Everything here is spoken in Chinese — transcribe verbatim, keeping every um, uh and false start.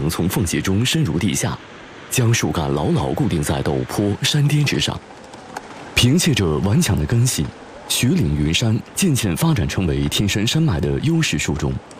层从缝隙中深入地下，将树干牢牢固定在陡坡山巅之上。凭借着顽强的根系，雪岭云杉渐渐发展成为天山山脉的优势树种。